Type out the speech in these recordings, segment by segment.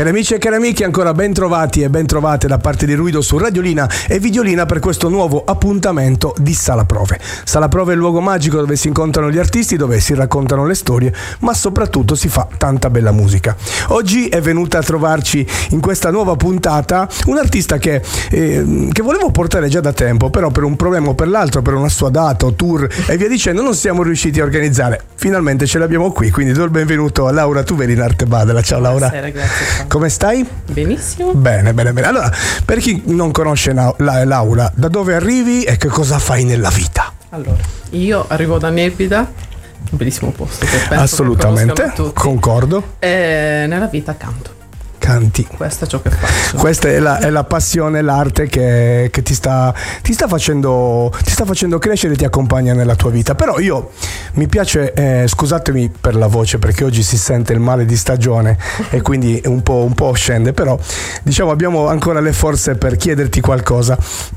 Cari amici e cari amiche, ancora ben trovati e ben trovate da parte di Ruido su Radiolina e Videolina per questo nuovo appuntamento di Sala Prove. Sala Prove è il luogo magico dove si incontrano gli artisti, dove si raccontano le storie, ma soprattutto si fa tanta bella musica. Oggi è venuta a trovarci in questa nuova puntata un artista che volevo portare già da tempo, però per un problema o per l'altro, per una sua data o tour e via dicendo, non siamo riusciti a organizzare. Finalmente ce l'abbiamo qui, quindi do il benvenuto a Laura Tuveri in Arte Badala. Ciao Laura. Buonasera, grazie. Come stai? Benissimo. Bene. Allora, per chi non conosce Laura, da dove arrivi e che cosa fai nella vita? Allora, io arrivo da Nebida, un bellissimo posto che penso assolutamente, che tutti. Concordo. E nella vita canto. Canti. Questo è ciò che faccio. Questa è la passione, l'arte che ti sta facendo crescere e ti accompagna nella tua vita. Però mi piace, scusatemi per la voce perché oggi si sente il male di stagione e quindi un po' scende, però diciamo abbiamo ancora le forze per chiederti qualcosa.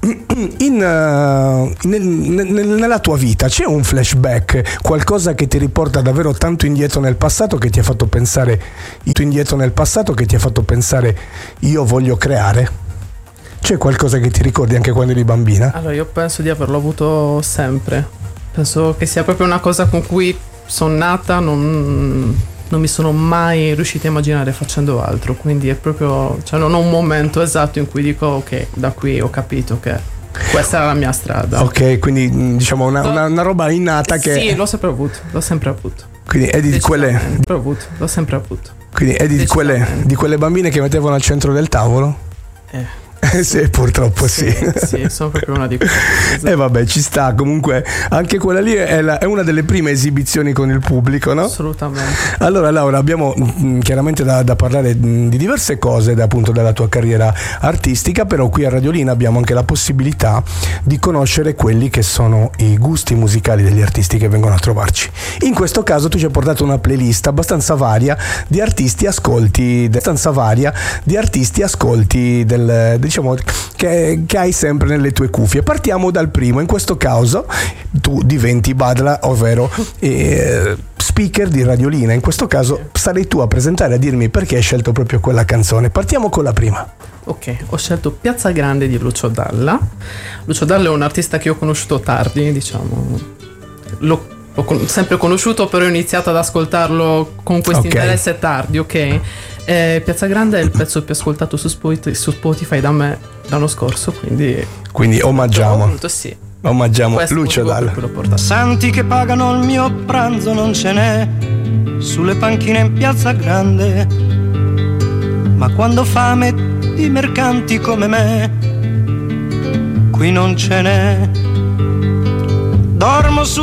Nella tua vita c'è un flashback, qualcosa che ti riporta davvero tanto indietro nel passato che ti ha fatto pensare io voglio creare? C'è qualcosa che ti ricordi anche quando eri bambina? Allora, io penso di averlo avuto sempre. Penso che sia proprio una cosa con cui sono nata, non mi sono mai riuscita a immaginare facendo altro. Quindi è proprio, non ho un momento esatto in cui dico ok, da qui ho capito che questa è la mia strada. Ok, quindi diciamo una roba innata che... Sì, l'ho sempre avuto. Quindi è di quelle... L'ho sempre avuto. Quindi è di quelle bambine che mettevano al centro del tavolo? Sì, purtroppo sì. Sì, sono proprio una di quelle. E vabbè, ci sta. Comunque anche quella lì è una delle prime esibizioni con il pubblico, no? Assolutamente. Allora Laura, abbiamo chiaramente da parlare di diverse cose appunto della tua carriera artistica, però qui a Radiolina abbiamo anche la possibilità di conoscere quelli che sono i gusti musicali degli artisti che vengono a trovarci. In questo caso tu ci hai portato una playlist abbastanza varia di artisti ascolti diciamo che hai sempre nelle tue cuffie. Partiamo dal primo. In questo caso tu diventi Badala, ovvero speaker di Radiolina. In questo caso sarai tu a presentare, a dirmi perché hai scelto proprio quella canzone. Partiamo con la prima. Ok, ho scelto Piazza Grande di Lucio Dalla. Lucio Dalla è un artista che ho conosciuto tardi, diciamo. L'ho sempre conosciuto, però ho iniziato ad ascoltarlo con questo interesse tardi, ok? Piazza Grande è il pezzo più ascoltato su Spotify da me l'anno scorso, quindi omaggiamo. Sì. Omaggiamo Lucio Dalla. Santi che pagano il mio pranzo non ce n'è sulle panchine in Piazza Grande, ma quando fame di mercanti come me qui non ce n'è. Dormo su